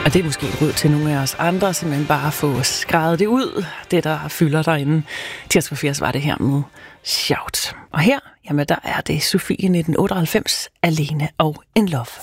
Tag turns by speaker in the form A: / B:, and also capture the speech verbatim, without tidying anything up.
A: Og det er måske et råd til nogle af os andre, simpelthen bare få skrevet det ud, det der fylder derinde. Tirsdag for firs var det her med Shout. Og her, jamen der er det Sofie nitten otteoghalvfems, Alene og In Love.